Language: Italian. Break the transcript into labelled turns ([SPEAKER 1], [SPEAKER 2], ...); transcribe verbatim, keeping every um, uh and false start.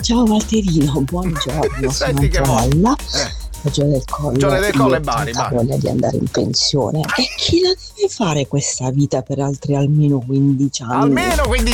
[SPEAKER 1] Ciao Valterino, buongiorno, sono
[SPEAKER 2] Senti che mo-
[SPEAKER 1] Antonella,
[SPEAKER 2] eh.
[SPEAKER 1] Ragione del Colle.
[SPEAKER 2] Ragione del Colle,
[SPEAKER 1] Io ho
[SPEAKER 2] Bari,
[SPEAKER 1] tanta
[SPEAKER 2] Bari.
[SPEAKER 1] voglia di andare in pensione. E chi la deve fare questa vita per altri almeno quindici anni?
[SPEAKER 2] Almeno quindi